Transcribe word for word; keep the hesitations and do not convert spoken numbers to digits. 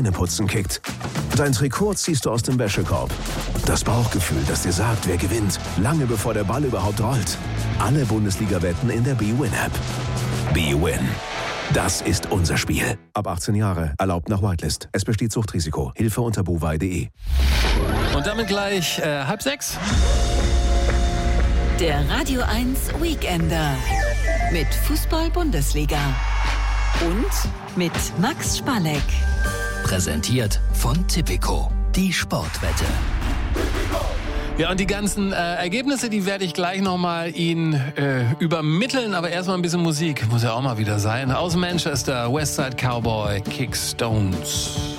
Zähneputzen kickt. Dein Trikot ziehst du aus dem Wäschekorb. Das Bauchgefühl, das dir sagt, wer gewinnt, lange bevor der Ball überhaupt rollt. Alle Bundesliga-Wetten in der B-Win-App. B-Win. Das ist unser Spiel. Ab achtzehn Jahre. Erlaubt nach Whitelist. Es besteht Suchtrisiko. Hilfe unter bovai punkt de. Und damit gleich äh, halb sechs. Der Radio eins Weekender. Mit Fußball-Bundesliga. Und mit Max Spalleck. Präsentiert von Tipico, die Sportwette. Ja, und die ganzen äh, Ergebnisse, die werde ich gleich nochmal Ihnen äh, übermitteln. Aber erstmal ein bisschen Musik, muss ja auch mal wieder sein. Aus Manchester, Westside Cowboy, Kick Stones.